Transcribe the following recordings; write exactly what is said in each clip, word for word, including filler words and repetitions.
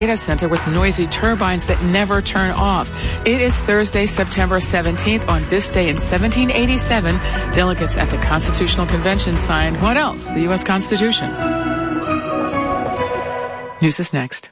data center with noisy turbines that never turn off. It is Thursday, September seventeenth. On this day in seventeen eighty-seven, delegates at the Constitutional Convention signed what else? The U S Constitution. News is next.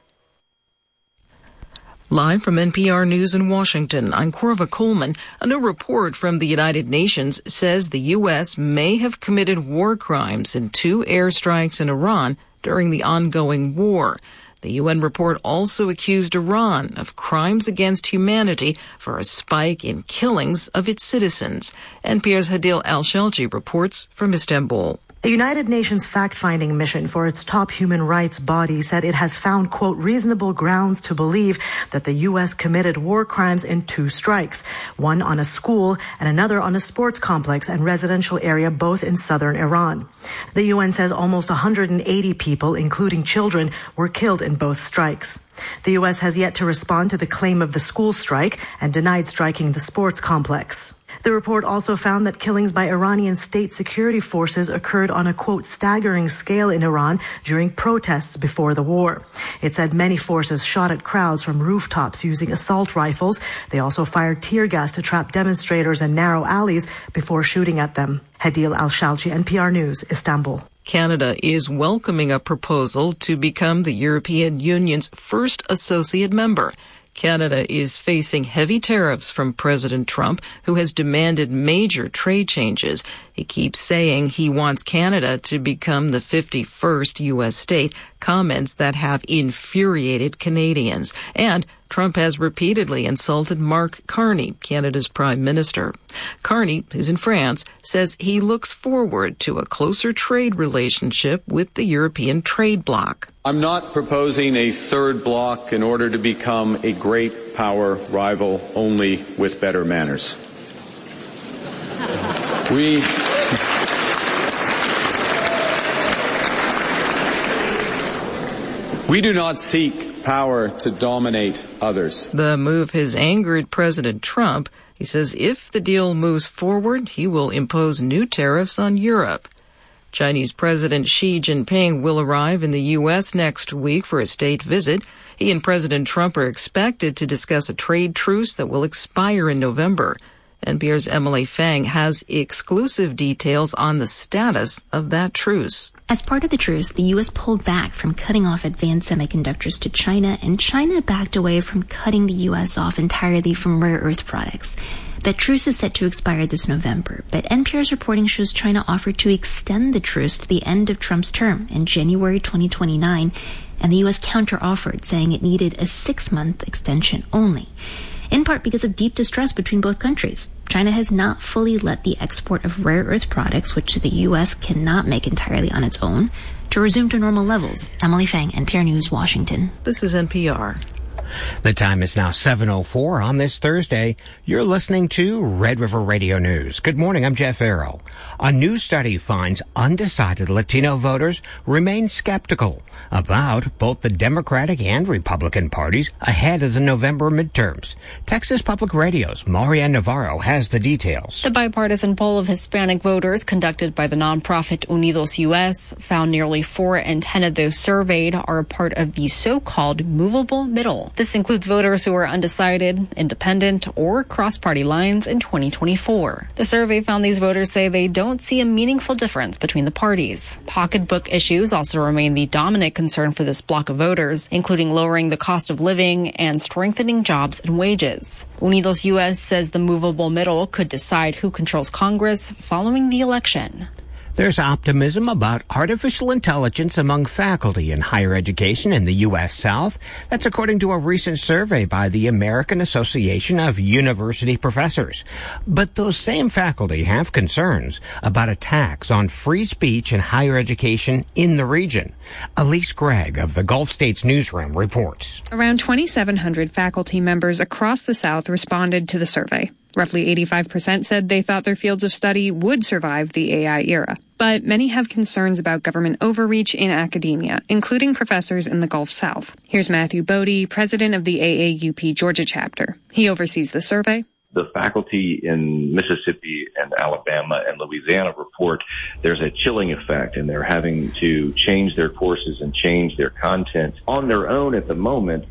Live from N P R News in Washington, I'm Corva Coleman. A new report from the United Nations says the U S may have committed war crimes in two airstrikes in Iran during the ongoing war. The U N report also accused Iran of crimes against humanity for a spike in killings of its citizens. N P R's Hadil Al-Shelji reports from Istanbul. The United Nations fact-finding mission for its top human rights body said it has found, quote, reasonable grounds to believe that the U S committed war crimes in two strikes, one on a school and another on a sports complex and residential area, both in southern Iran. The U N says almost one hundred eighty people, including children, were killed in both strikes. The U S has yet to respond to the claim of the school strike and denied striking the sports complex. The report also found that killings by Iranian state security forces occurred on a, quote, staggering scale in Iran during protests before the war. It said many forces shot at crowds from rooftops using assault rifles. They also fired tear gas to trap demonstrators in narrow alleys before shooting at them. Hadil Al-Shalchi, N P R News, Istanbul. Canada is welcoming a proposal to become the European Union's first associate member. Canada is facing heavy tariffs from President Trump, who has demanded major trade changes. He keeps saying he wants Canada to become the fifty-first U S state, comments that have infuriated Canadians. And Trump has repeatedly insulted Mark Carney, Canada's prime minister. Carney, who's in France, says he looks forward to a closer trade relationship with the European trade bloc. I'm not proposing a third bloc in order to become a great power rival, only with better manners. We... We do not seek power to dominate others. The move has angered President Trump. He says if the deal moves forward, he will impose new tariffs on Europe. Chinese President Xi Jinping will arrive in the U S next week for a state visit. He and President Trump are expected to discuss a trade truce that will expire in November. N P R's Emily Fang has exclusive details on the status of that truce. As part of the truce, the U S pulled back from cutting off advanced semiconductors to China, and China backed away from cutting the U S off entirely from rare earth products. That truce is set to expire this November, but N P R's reporting shows China offered to extend the truce to the end of Trump's term in January twenty twenty-nine, and the U S counter-offered, saying it needed a six-month extension only. In part because of deep distrust between both countries. China has not fully let the export of rare earth products, which the U S cannot make entirely on its own, to resume to normal levels. Emily Fang, N P R News, Washington. This is N P R. The time is now seven oh four on this Thursday. You're listening to Red River Radio News. Good morning, I'm Jeff Arrow. A new study finds undecided Latino voters remain skeptical about both the Democratic and Republican parties ahead of the November midterms. Texas Public Radio's Marianne Navarro has the details. The bipartisan poll of Hispanic voters conducted by the nonprofit Unidos U S found nearly four in ten of those surveyed are a part of the so-called movable middle. This includes voters who are undecided, independent, or cross-party lines in twenty twenty-four. The survey found these voters say they don't see a meaningful difference between the parties. Pocketbook issues also remain the dominant concern for this bloc of voters, including lowering the cost of living and strengthening jobs and wages. Unidos U S says the movable middle could decide who controls Congress following the election. There's optimism about artificial intelligence among faculty in higher education in the U S South. That's according to a recent survey by the American Association of University Professors. But those same faculty have concerns about attacks on free speech in higher education in the region. Elise Gregg of the Gulf States Newsroom reports. Around twenty-seven hundred faculty members across the South responded to the survey. Roughly eighty-five percent said they thought their fields of study would survive the A I era. But many have concerns about government overreach in academia, including professors in the Gulf South. Here's Matthew Bodie, president of the A A U P Georgia chapter. He oversees the survey. the faculty in Mississippi and Alabama and Louisiana report there's a chilling effect, and they're having to change their courses and change their content on their own at the moment.